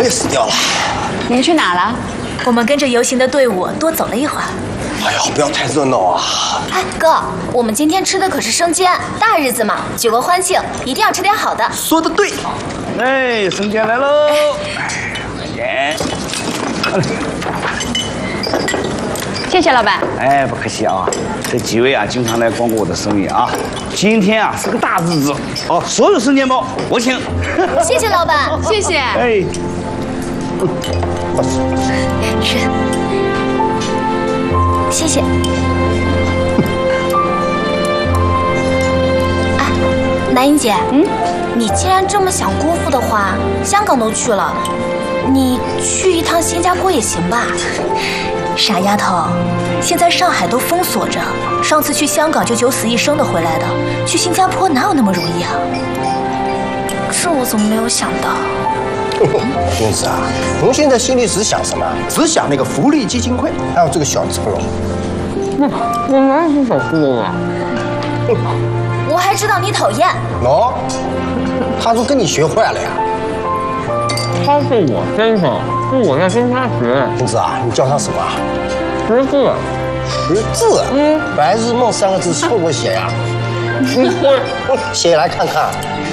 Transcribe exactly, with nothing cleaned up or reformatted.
给死掉了。 您去哪了？ 我们跟着游行的队伍多走了一会儿。 哎呀，不要太热闹啊！ 哎，哥，我们今天吃的可是生煎，大日子嘛，举个欢庆，一定要吃点好的。 说的对。 哎，生煎来喽！哎，快点。 谢谢老板。 哎，不客气啊。这几位啊，经常来光顾我的生意啊。今天啊是个大日子哦，所有生煎包我请。 谢谢老板， 谢谢。 哎， 是，谢谢。哎，南英姐，嗯，你既然这么想姑父的话，香港都去了，你去一趟新加坡也行吧？ 傻丫头，现在上海都封锁着，上次去香港就九死一生的回来的，去新加坡哪有那么容易啊？ 这我怎么没有想到？ 公子啊，您现在心里只想什么？只想那个福利基金会，还有这个小成龙。 我哪有小成龙啊？ 我还知道你讨厌。 喏，他都跟你学坏了呀。 他是我先生，是我在跟他学。 公子啊，你叫他什么？ 识字。 识字？嗯，白日梦三个字错过写呀。 你会？ 写来看看。